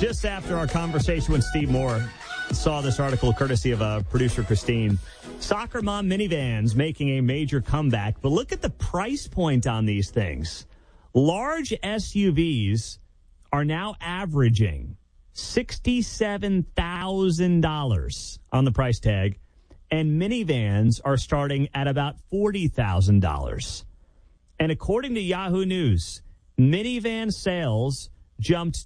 Just after our conversation with Steve Moore, saw this article courtesy of producer Christine. Soccer mom minivans making a major comeback. But look at the price point on these things. Large SUVs are now averaging $67,000 on the price tag, and minivans are starting at about $40,000. And according to Yahoo News, minivan sales jumped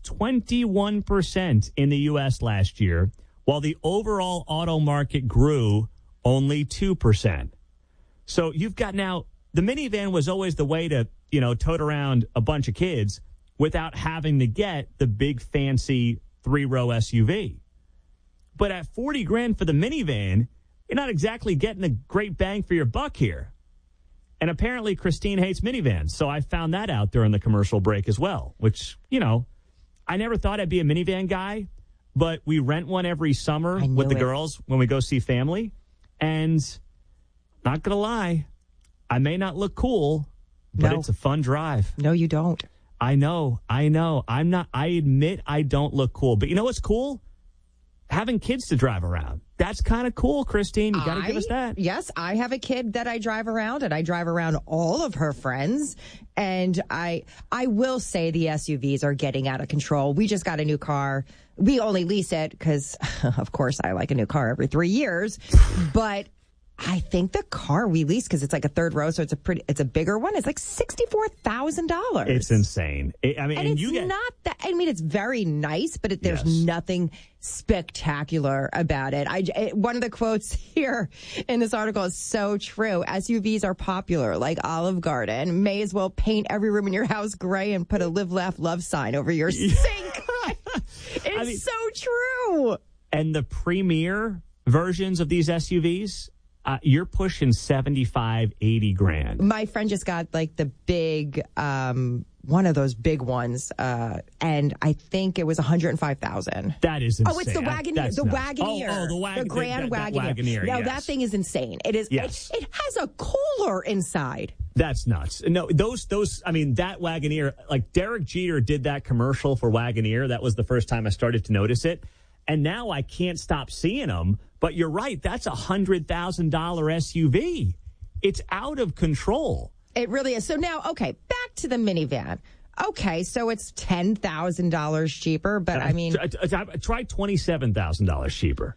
21% in the U.S. last year, while the overall auto market grew only 2%. So you've got now, the minivan was always the way to, tote around a bunch of kids without having to get the big fancy 3-row SUV. But at $40,000 for the minivan, you're not exactly getting a great bang for your buck here. And apparently Christine hates minivans, so I found that out during the commercial break as well, which, I never thought I'd be a minivan guy, but we rent one every summer with the girls when we go see family. And not going to lie, I may not look cool, but it's a fun drive. No, you don't. I know. I admit I don't look cool. But you know what's cool? Having kids to drive around. That's kind of cool, Christine. You got to give us that. Yes, I have a kid that I drive around, and I drive around all of her friends. And I will say the SUVs are getting out of control. We just got a new car. We only lease it because, of course, I like a new car every 3 years. But I think the car we lease, because it's like a third row, so it's a bigger one. It's like $64,000. It's insane. It's very nice, but there's nothing spectacular about it. One of the quotes here in this article is so true. SUVs are popular, like Olive Garden. May as well paint every room in your house gray and put a live, laugh, love sign over your sink. It's so true. And the premier versions of these SUVs, you're pushing $75,000-$80,000. My friend just got like the big, one of those big ones, and I think it was $105,000. That is insane. Oh, it's the Wagoneer. The Wagoneer. The Grand Wagoneer. Wagoneer. Now that thing is insane. It is. Yes. It has a cooler inside. That's nuts. No, those. That Wagoneer, like Derek Jeter did that commercial for Wagoneer. That was the first time I started to notice it, and now I can't stop seeing them. But you're right. That's a $100,000 SUV. It's out of control. It really is. So now, okay, back to the minivan. Okay, so it's $10,000 cheaper, but I mean, try $27,000 cheaper.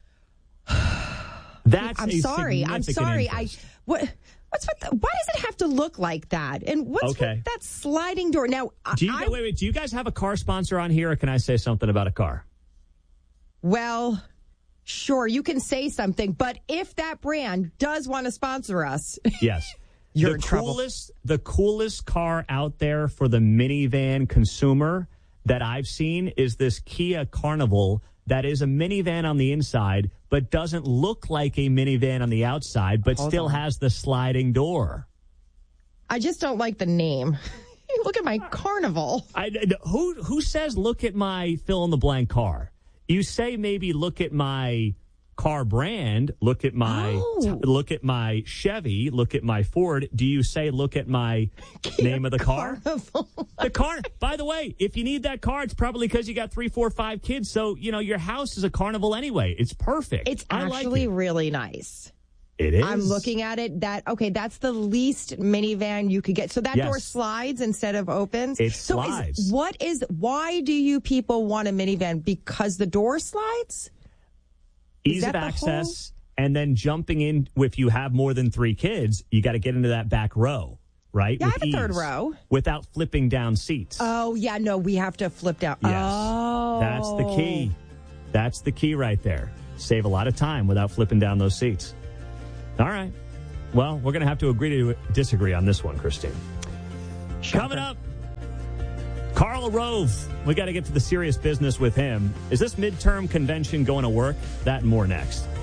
I'm sorry. Why does it have to look like that? And what's with that sliding door? Now, do you guys have a car sponsor on here, or can I say something about a car? Well, sure, you can say something, but if that brand does want to sponsor us, yes, you're in trouble. The coolest car out there for the minivan consumer that I've seen is this Kia Carnival that is a minivan on the inside, but doesn't look like a minivan on the outside, but still has the sliding door. I just don't like the name. Look at my Carnival. Who says look at my fill-in-the-blank car? You say maybe look at my car brand, look at my Chevy, look at my Ford. Do you say look at my name of the car? The car. By the way, if you need that car, it's probably because you got 3, 4, 5 kids. So, your house is a Carnival anyway. It's perfect. It's actually really nice. It is. I'm looking at it. That's the least minivan you could get. So that door slides instead of opens. It slides. Why do you people want a minivan? Because the door slides? Ease of access, and then jumping in. If you have more than 3 kids, you got to get into that back row, right? Yeah, I have a third row. Without flipping down seats. Oh, yeah, no, we have to flip down. Yes. Oh. That's the key. That's the key right there. Save a lot of time without flipping down those seats. All right. Well, we're going to have to agree to disagree on this one, Christine. Coming up, Karl Rove. We got to get to the serious business with him. Is this midterm convention going to work? That and more next.